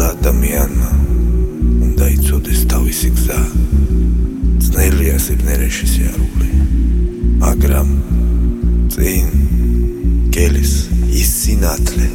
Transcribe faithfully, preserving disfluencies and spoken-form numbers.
ადამიანმა უნდა იცოდეს თავისი გზა. ძნელია სიბნელეში სიარული, მაგრამ წინ გელის ის სინათლე